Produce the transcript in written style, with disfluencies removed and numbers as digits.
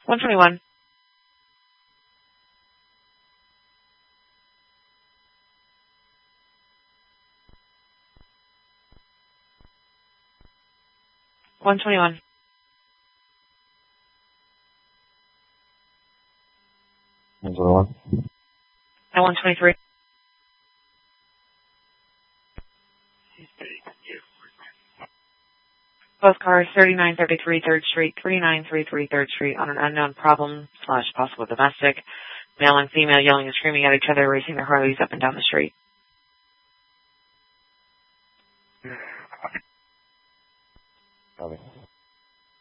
121. One 21. And 123. Both cars, 3933 3rd Street, 3933 3rd Street, on an unknown problem / possible domestic. Male and female yelling and screaming at each other, racing their Harleys up and down the street. Okay.